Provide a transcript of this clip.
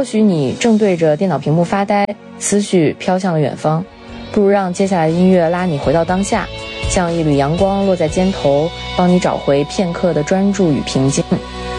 或许你正对着电脑屏幕发呆，思绪飘向了远方，不如让接下来的音乐拉你回到当下，像一缕阳光落在肩头，帮你找回片刻的专注与平静。